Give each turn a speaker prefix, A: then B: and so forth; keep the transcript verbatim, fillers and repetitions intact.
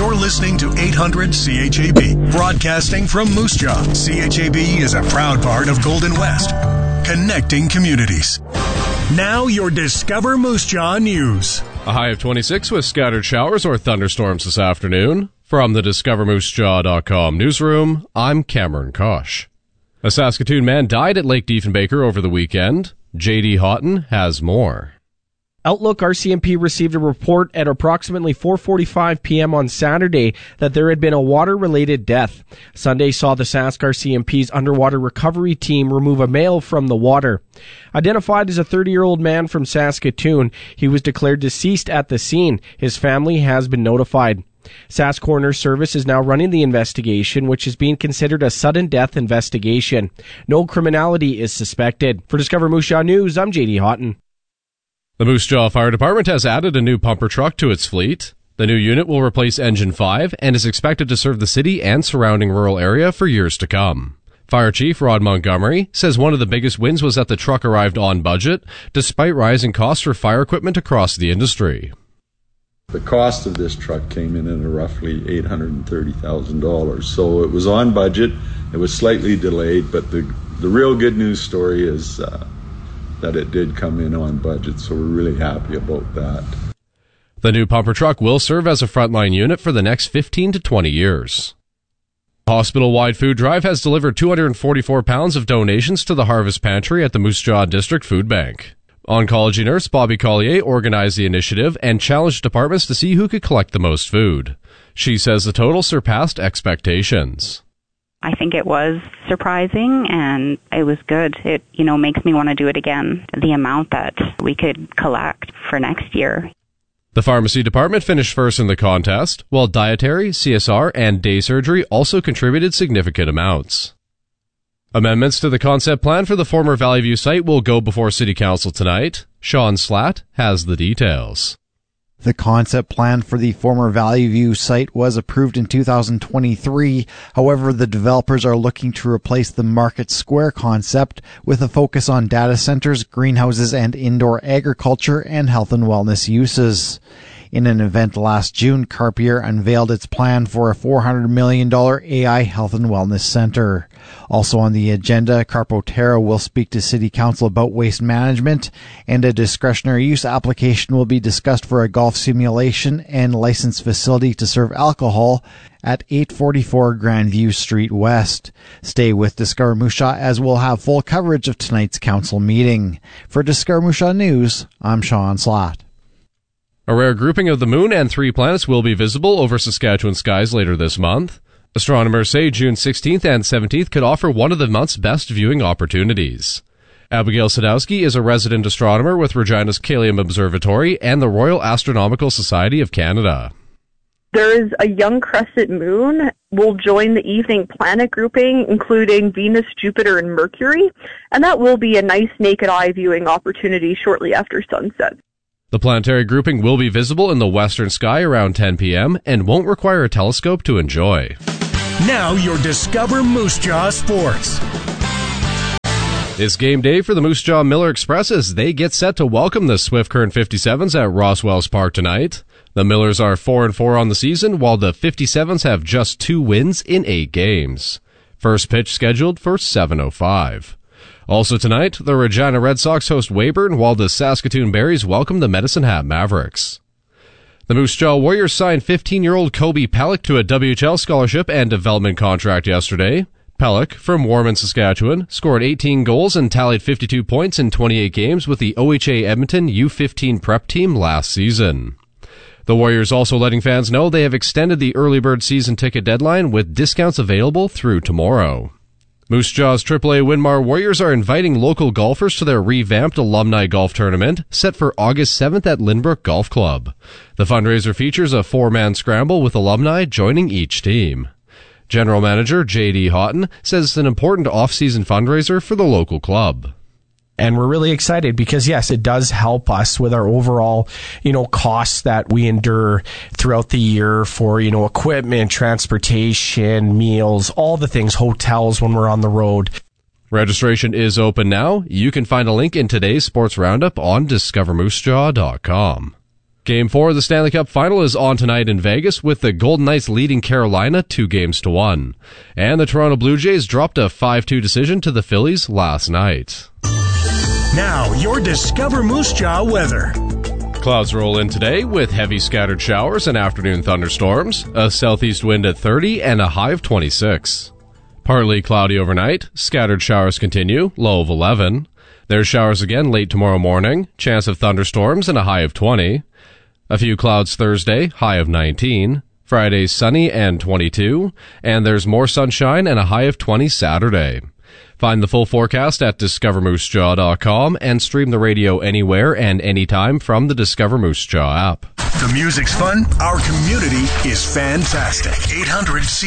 A: You're listening to eight hundred C H A B, broadcasting from Moose Jaw. C H A B is a proud part of Golden West, connecting communities. Now your Discover Moose Jaw news.
B: A high of twenty-six with scattered showers or thunderstorms this afternoon. From the discover moose jaw dot com newsroom, I'm Cameron Kosh. A Saskatoon man died at Lake Diefenbaker over the weekend. J D Houghton has more.
C: Outlook R C M P received a report at approximately four forty-five p.m. on Saturday that there had been a water-related death. Sunday saw the Sask R C M P's underwater recovery team remove a male from the water. Identified as a thirty-year-old man from Saskatoon, he was declared deceased at the scene. His family has been notified. Sask Coroner Service is now running the investigation, which is being considered a sudden death investigation. No criminality is suspected. For Discover Moose Jaw News, I'm J D Houghton.
B: The Moose Jaw Fire Department has added a new pumper truck to its fleet. The new unit will replace Engine five and is expected to serve the city and surrounding rural area for years to come. Fire Chief Rod Montgomery says one of the biggest wins was that the truck arrived on budget, despite rising costs for fire equipment across the industry.
D: The cost of this truck came in at roughly eight hundred thirty thousand dollars. So it was on budget. It was slightly delayed, but the the real good news story is uh, that it did come in on budget. So we're really happy about that.
B: The new pumper truck will serve as a frontline unit for the next fifteen to twenty years. Hospital-wide food drive has delivered two hundred forty-four pounds of donations to the Harvest Pantry at the Moose Jaw District Food Bank. Oncology nurse Bobby Collier organized the initiative and challenged departments to see who could collect the most food. She says the total surpassed expectations.
E: I think it was surprising and it was good. It, you know, makes me want to do it again, the amount that we could collect for next year.
B: The pharmacy department finished first in the contest, while dietary, C S R, and day surgery also contributed significant amounts. Amendments to the concept plan for the former Valley View site will go before City Council tonight. Sean Slatt has the details.
F: The concept plan for the former Valley View site was approved in two thousand twenty-three. However, the developers are looking to replace the Market Square concept with a focus on data centers, greenhouses, and indoor agriculture and health and wellness uses. In an event last June, Carpier unveiled its plan for a four hundred million dollars A I health and wellness center. Also on the agenda, Carpotera will speak to City Council about waste management, and a discretionary use application will be discussed for a golf simulation and licensed facility to serve alcohol at eight forty-four Grandview Street West. Stay with Discover Moose Jaw as we'll have full coverage of tonight's council meeting. For Discover Moose Jaw News, I'm Sean Slatt.
B: A rare grouping of the moon and three planets will be visible over Saskatchewan skies later this month. Astronomers say June sixteenth and seventeenth could offer one of the month's best viewing opportunities. Abigail Sadowski is a resident astronomer with Regina's Caelum Observatory and the Royal Astronomical Society of Canada.
G: There is a young crescent moon. Will join the evening planet grouping, including Venus, Jupiter, and Mercury, and that will be a nice naked eye viewing opportunity shortly after sunset.
B: The planetary grouping will be visible in the western sky around ten p.m. and won't require a telescope to enjoy.
A: Now your Discover Moose Jaw Sports.
B: It's game day for the Moose Jaw Miller Express as they get set to welcome the Swift Current fifty-sevens at Roswells Park tonight. The Millers are four and four on the season, while the fifty-sevens have just two wins in eight games. First pitch scheduled for seven oh five. Also tonight, the Regina Red Sox host Weyburn, while the Saskatoon Berries welcome the Medicine Hat Mavericks. The Moose Jaw Warriors signed fifteen-year-old Kobe Pellick to a W H L scholarship and development contract yesterday. Pellick, from Warman, Saskatchewan, scored eighteen goals and tallied fifty-two points in twenty-eight games with the O H A Edmonton U fifteen prep team last season. The Warriors also letting fans know they have extended the early bird season ticket deadline with discounts available through tomorrow. Moose Jaw's triple A Winmar Warriors are inviting local golfers to their revamped alumni golf tournament set for August seventh at Lynbrook Golf Club. The fundraiser features a four-man scramble with alumni joining each team. General Manager J D Houghton says it's an important off-season fundraiser for the local club.
C: And we're really excited because, yes, it does help us with our overall, you know, costs that we endure throughout the year for, you know, equipment, transportation, meals, all the things, hotels when we're on the road.
B: Registration is open now. You can find a link in today's sports roundup on discover moose jaw dot com. Game four of the Stanley Cup Final is on tonight in Vegas with the Golden Knights leading Carolina two games to one. And the Toronto Blue Jays dropped a five two decision to the Phillies last night.
A: Now, your Discover Moose Jaw weather.
B: Clouds roll in today with heavy scattered showers and afternoon thunderstorms, a southeast wind at thirty and a high of twenty-six. Partly cloudy overnight, scattered showers continue, low of eleven. There's showers again late tomorrow morning, chance of thunderstorms and a high of twenty. A few clouds Thursday, high of nineteen. Friday sunny and twenty-two. And there's more sunshine and a high of twenty Saturday. Find the full forecast at discover moose jaw dot com and stream the radio anywhere and anytime from the Discover Moose Jaw app.
A: The music's fun. Our community is fantastic. eight hundred